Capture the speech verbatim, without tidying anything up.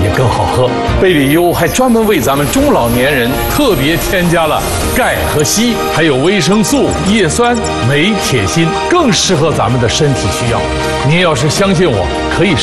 更好喝。贝里优还专门为咱们中老年人特别添加了钙和硒，还有维生素、叶酸、镁、铁、锌，更适合咱们的身体需要。您要是相信我，可以。